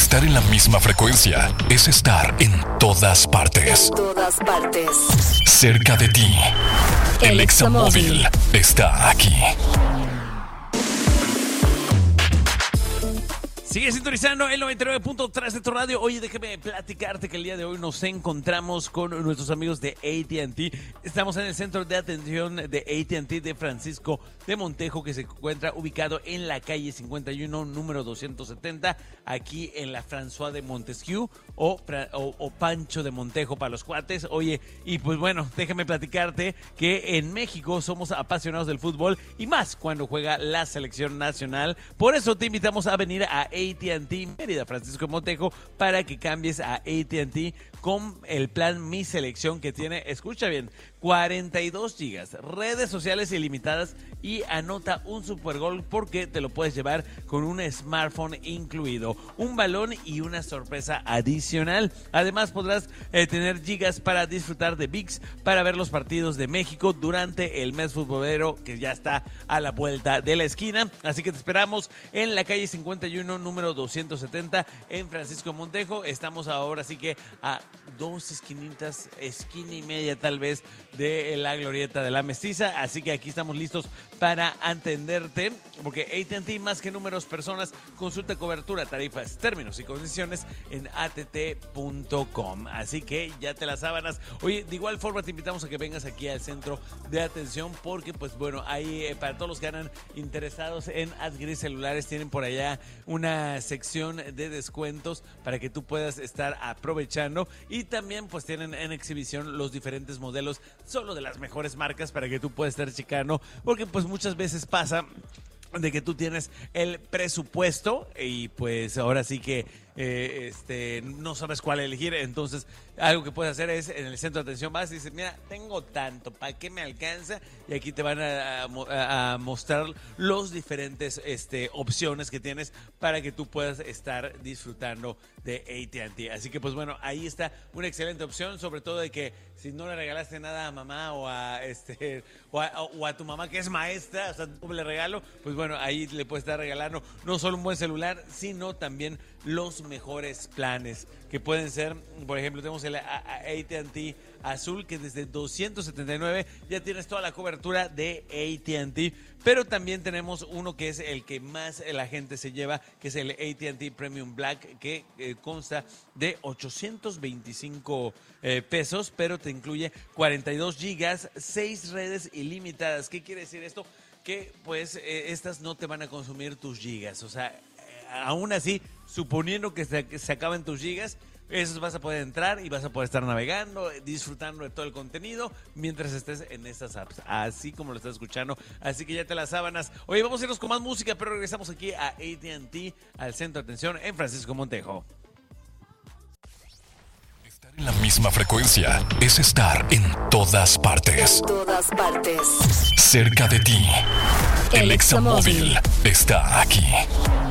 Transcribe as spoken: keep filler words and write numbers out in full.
Estar en la misma frecuencia es estar en todas partes. En todas partes. Cerca de ti. El Examóvil está aquí. Sigue sintonizando el noventa y nueve punto tres de tu radio. Oye, déjame platicarte que el día de hoy nos encontramos con nuestros amigos de A T and T. Estamos en el centro de atención de A T and T de Francisco de Montejo, que se encuentra ubicado en la calle cincuenta y uno, número doscientos setenta, aquí en la François de Montesquieu o, o, o Pancho de Montejo para los cuates. Oye, y pues bueno, déjame platicarte que en México somos apasionados del fútbol y más cuando juega la selección nacional. Por eso te invitamos a venir a A T and T Mérida, Francisco de Montejo, para que cambies a A T and T con el plan Mi Selección, que tiene, escucha bien, cuarenta y dos gigas, redes sociales ilimitadas y anota un super gol porque te lo puedes llevar con un smartphone incluido, un balón y una sorpresa adicional. Además podrás eh, tener gigas para disfrutar de V I X, para ver los partidos de México durante el mes futbolero que ya está a la vuelta de la esquina. Así que te esperamos en la calle cincuenta y uno, número doscientos setenta, en Francisco Montejo. Estamos ahora así que a dos esquinitas, esquina y media tal vez, de la glorieta de la Mestiza, así que aquí estamos listos para atenderte, porque A T and T, más que números, personas. Consulta cobertura, tarifas, términos y condiciones en a t t punto com. Así que ya te las sábanas. Oye, de igual forma te invitamos a que vengas aquí al centro de atención, porque pues bueno, ahí eh, para todos los que andan interesados en adquirir celulares, tienen por allá una sección de descuentos para que tú puedas estar aprovechando, y también pues tienen en exhibición los diferentes modelos solo de las mejores marcas para que tú puedas estar checando, porque pues muchas veces pasa de que tú tienes el presupuesto y pues ahora sí que eh, este no sabes cuál elegir. Entonces algo que puedes hacer es en el centro de atención vas y dices, mira, tengo tanto, ¿para qué me alcanza? Y aquí te van a, a, a mostrar los diferentes este, opciones que tienes para que tú puedas estar disfrutando de A T and T. Así que pues bueno, ahí está una excelente opción, sobre todo de que si no le regalaste nada a mamá o a este o a, o a tu mamá que es maestra, o sea, doble regalo, pues bueno, ahí le puedes estar regalando no solo un buen celular, sino también los mejores planes, que pueden ser, por ejemplo, tenemos el A T and T Azul, que desde doscientos setenta y nueve ya tienes toda la cobertura de A T and T, pero también tenemos uno que es el que más la gente se lleva, que es el A T and T Premium Black, que eh, consta de ochocientos veinticinco eh, pesos, pero te incluye cuarenta y dos gigas, seis redes ilimitadas. ¿Qué quiere decir esto? Que pues eh, estas no te van a consumir tus gigas, o sea, eh, aún así, suponiendo que se, que se acaben tus gigas, esos vas a poder entrar y vas a poder estar navegando, disfrutando de todo el contenido mientras estés en estas apps, así como lo estás escuchando. Así que ya te las sábanas. Oye, vamos a irnos con más música, pero regresamos aquí a A T and T, al centro de atención en Francisco Montejo. Estar en la misma frecuencia es estar en todas partes. En todas partes. Cerca de ti. El Examóvil está aquí.